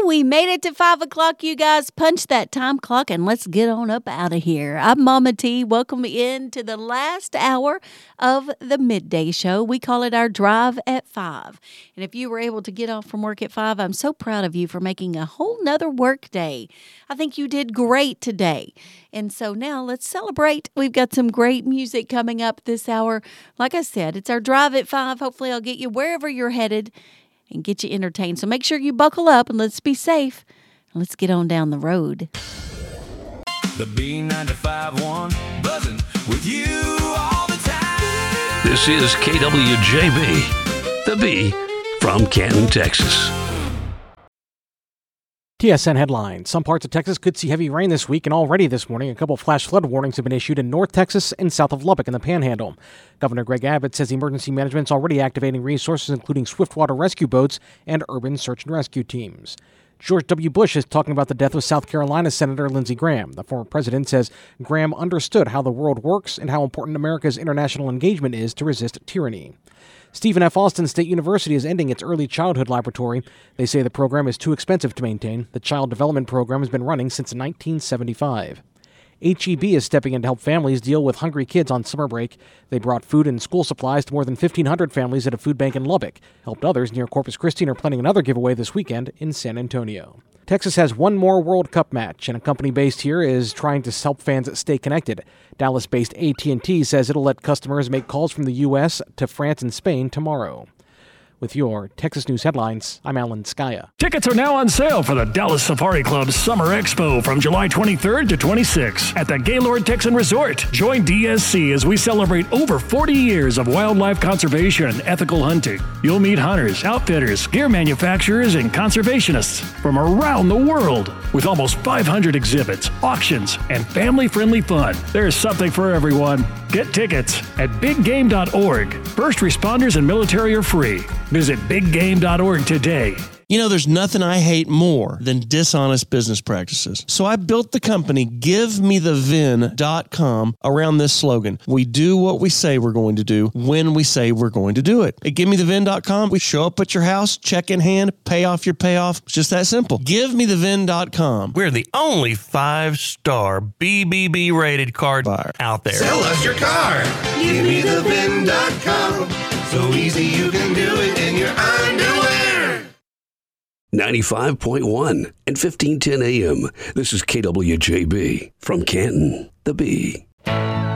we made it to 5 o'clock, you guys. Punch that time clock and let's get on up out of here. I'm Mama T. Welcome in to the last hour of the midday show. We call it our Drive at 5. And if you were able to get off from work at 5, I'm so proud of you for making a whole nother work day. I think you did great today. And so now let's celebrate. We've got some great music coming up this hour. Like I said, it's our Drive at 5. Hopefully I'll get you wherever you're headed and get you entertained. So make sure you buckle up and let's be safe. And let's get on down the road. The B95.1 buzzing with you all the time. This is KWJB, the B from Canton, Texas. TSN headlines. Some parts of Texas could see heavy rain this week, and already this morning, a couple flash flood warnings have been issued in North Texas and south of Lubbock in the Panhandle. Governor Greg Abbott says emergency management is already activating resources, including swiftwater rescue boats and urban search and rescue teams. George W. Bush is talking about the death of South Carolina Senator Lindsey Graham. The former president says Graham understood how the world works and how important America's international engagement is to resist tyranny. Stephen F. Austin State University is ending its early childhood laboratory. They say the program is too expensive to maintain. The child development program has been running since 1975. HEB is stepping in to help families deal with hungry kids on summer break. They brought food and school supplies to more than 1,500 families at a food bank in Lubbock. Helped others near Corpus Christi and are planning another giveaway this weekend in San Antonio. Texas has one more World Cup match, and a company based here is trying to help fans stay connected. Dallas-based AT&T says it'll let customers make calls from the U.S. to France and Spain tomorrow. With your Texas News headlines, I'm Alan Skaya. Tickets are now on sale for the Dallas Safari Club's Summer Expo from July 23rd to 26th at the Gaylord Texan Resort. Join DSC as we celebrate over 40 years of wildlife conservation and ethical hunting. You'll meet hunters, outfitters, gear manufacturers, and conservationists from around the world. With almost 500 exhibits, auctions, and family-friendly fun, there's something for everyone. Get tickets at biggame.org. First responders and military are free. Visit biggame.org today. You know, there's nothing I hate more than dishonest business practices. So I built the company GiveMeTheVin.com around this slogan. We do what we say we're going to do when we say we're going to do it. At GiveMeTheVin.com, we show up at your house, check in hand, pay off your payoff. It's just that simple. GiveMeTheVin.com. We're the only 5-star BBB rated car buyer out there. Sell us your car. GiveMeTheVin.com. So easy you can do it in your underwear. 95.1 and 1510 AM. This is KWJB from Canton, the B.